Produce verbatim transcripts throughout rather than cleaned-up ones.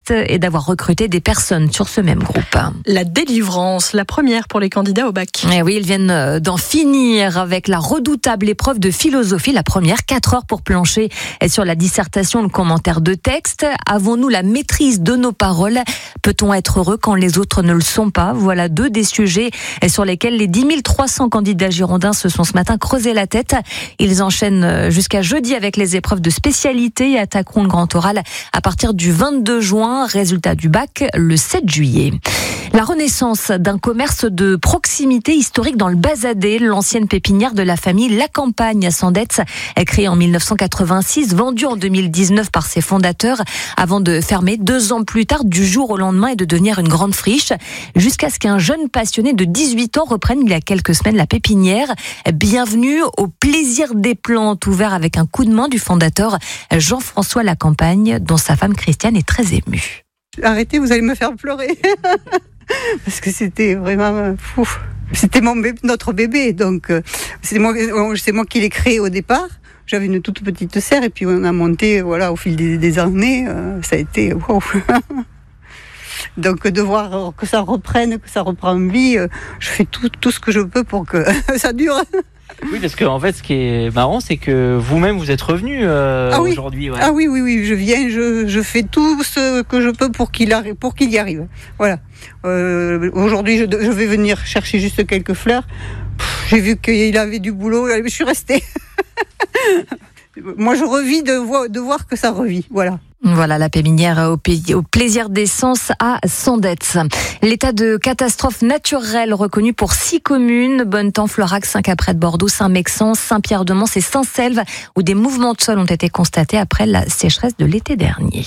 tests et d'avoir recruté des personnes sur ce même groupe. La délivrance, la première pour les candidats au bac. Et oui, ils viennent d'en finir avec la redoutable épreuve de philosophie. La première, quatre heures pour plancher sur la dissertation, le commentaire de texte. Avons-nous la maîtrise de nos paroles? Peut-on être heureux quand les autres ne le sont pas? Voilà deux des sujets sur lesquels les dix mille trois cents candidats girondins se sont ce matin creusé la tête. Ils enchaînent jusqu'à jeudi avec les épreuves de spécialité et attaqueront le grand oral à partir du vingt-deux juin. Résultat du bac le sept juillet. La renaissance d'un commerce de proximité historique dans le Bazadais, l'ancienne pépinière de la famille La Campagne à Sandetz, créée en mille neuf cent quatre-vingt-six, vendue en deux mille dix-neuf par ses fondateurs, avant de fermer deux ans plus tard du jour au lendemain et de devenir une grande friche, jusqu'à ce qu'un jeune passionné de dix-huit ans reprenne il y a quelques semaines la pépinière. Bienvenue au plaisir des plantes, ouvert avec un coup de main du fondateur Jean-François La Campagne, dont sa femme Christiane est très émue. Arrêtez, vous allez me faire pleurer. Parce que c'était vraiment fou. C'était mon bébé, notre bébé, donc euh, c'est moi, c'est moi qui l'ai créé au départ. J'avais une toute petite serre et puis on a monté, voilà, au fil des, des années, euh, ça a été wow. Donc de voir que ça reprenne, que ça reprend vie, euh, je fais tout, tout ce que je peux pour que ça dure. Oui, parce qu'en en fait, ce qui est marrant, c'est que vous-même, vous êtes revenu euh, ah oui. aujourd'hui. Ouais. Ah oui, oui, oui, je viens, je, je fais tout ce que je peux pour qu'il arrive, pour qu'il y arrive. Voilà. Euh, aujourd'hui, je, je vais venir chercher juste quelques fleurs. Pff, j'ai vu qu'il avait du boulot, je suis restée. Moi, je revis de voir, de voir que ça revit. Voilà. Voilà la pépinière au, pays, au plaisir d'essence à Sandetz. L'état de catastrophe naturelle reconnu pour six communes, Bonnetemps, Florac, Saint-Caprais de Bordeaux, Saint-Mexens, Saint-Pierre-de-Mons et Saint-Selve, où des mouvements de sol ont été constatés après la sécheresse de l'été dernier.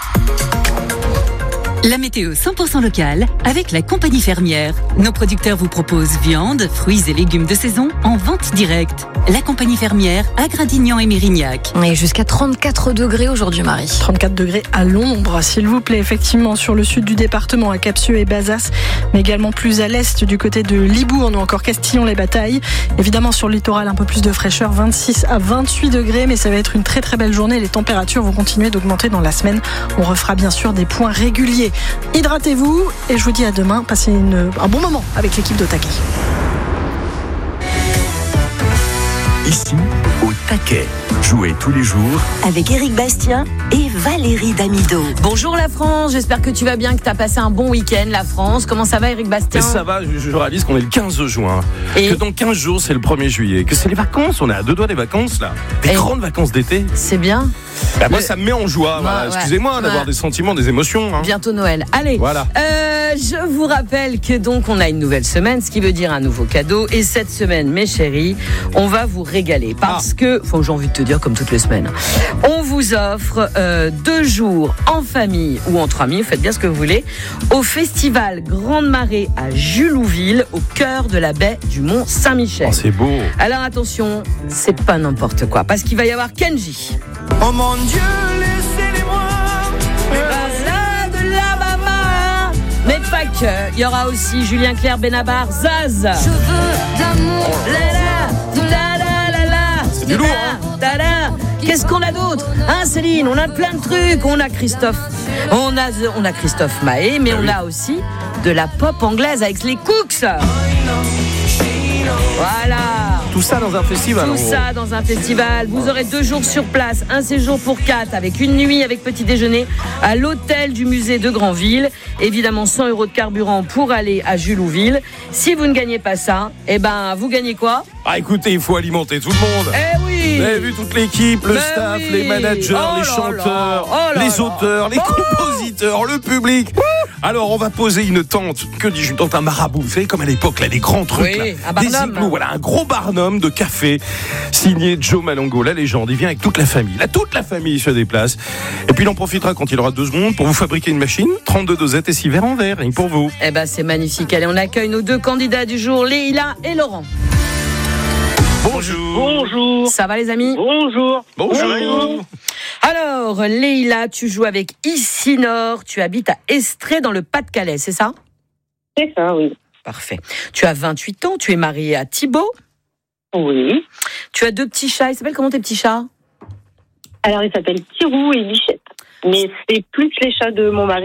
La météo cent pour cent locale avec la compagnie fermière. Nos producteurs vous proposent viande, fruits et légumes de saison en vente directe. La compagnie fermière à Gradignan et Mérignac. Et jusqu'à trente-quatre degrés aujourd'hui, Marie. trente-quatre degrés à l'ombre, s'il vous plaît, effectivement, sur le sud du département, à Capsieux et Bazas, mais également plus à l'est du côté de Libourne ou encore Castillon-les-Batailles. Évidemment, sur le littoral, un peu plus de fraîcheur, vingt-six à vingt-huit degrés, mais ça va être une très très belle journée. Les températures vont continuer d'augmenter dans la semaine. On refera bien sûr des points réguliers. Hydratez-vous et je vous dis à demain. Passez une, un bon moment avec l'équipe de Taquet. Ici, au Taquet. Jouez tous les jours avec Éric Bastien et Valérie Damido. Bonjour la France, j'espère que tu vas bien, que tu as passé un bon week-end, la France. Comment ça va, Éric Bastien? Et ça va, je, je réalise qu'on est le quinze juin, et que dans quinze jours c'est le premier juillet, que c'est les vacances, on est à deux doigts des vacances là, des et grandes vacances d'été. C'est bien. Bah, moi, le... ça me met en joie. Voilà. Ouais, excusez-moi ouais. d'avoir ouais. des sentiments, des émotions. Hein. Bientôt Noël. Allez. Voilà. Euh, je vous rappelle que donc on a une nouvelle semaine, ce qui veut dire un nouveau cadeau. Et cette semaine, mes chéris, on va vous régaler parce ah. que, enfin, j'ai envie de te dire comme toutes les semaines, on vous offre euh, deux jours en famille ou entre amis, faites bien ce que vous voulez, au festival Grande Marée à Julouville, au cœur de la baie du Mont Saint-Michel. Oh, c'est beau. Alors attention, c'est pas n'importe quoi, parce qu'il va y avoir Kenji. Oh mon Dieu, laissez-les-moi. Voilà de la maman. Mais pas que. Il y aura aussi Julien Clerc, Benabar, Zaz. Je veux d'amour. La la la la la. C'est du lourd. Hein. Qu'est-ce qu'on a d'autre, hein, Céline? On a plein de trucs. On a Christophe. On a on a Christophe Maé, mais ben on oui. a aussi de la pop anglaise avec les Cooks. Voilà. Tout ça dans un festival. Tout ça dans un festival. Vous aurez deux jours sur place, un séjour pour quatre, avec une nuit avec petit déjeuner à l'hôtel du musée de Granville. Évidemment, cent euros de carburant pour aller à Julouville. Si vous ne gagnez pas ça, eh ben, vous gagnez quoi? Ah, écoutez, il faut alimenter tout le monde. Eh oui. Vous avez vu toute l'équipe, le Mais staff, oui. les managers, oh les chanteurs, là là. les Oh auteurs, les oh. compositeurs, le public. Alors, on va poser une tente, que dis-je, une tente à marabout. Vous savez, comme à l'époque, là, les grands trucs, oui, là. Un des igloos, voilà, un gros barnum de café, signé Joe Malongo, la légende. Il vient avec toute la famille. Là, toute la famille se déplace. Et puis, il en profitera quand il aura deux secondes pour vous fabriquer une machine, trente-deux dosettes et six verres en verre, rien que pour vous. Eh ben, c'est magnifique. Allez, on accueille nos deux candidats du jour, Leïla et Laurent. Bonjour. Bonjour. Ça va les amis? Bonjour. Bonjour. Bonjour. Alors, Leïla, tu joues avec Ici-Nord. Tu habites à Estrée dans le Pas-de-Calais, c'est ça? C'est ça, oui. Parfait. Tu as vingt-huit ans, tu es mariée à Thibaut. Oui. Tu as deux petits chats. Ils s'appellent comment tes petits chats? Alors, ils s'appellent Pirou et Bichette. Mais c'est plus les chats de mon mari.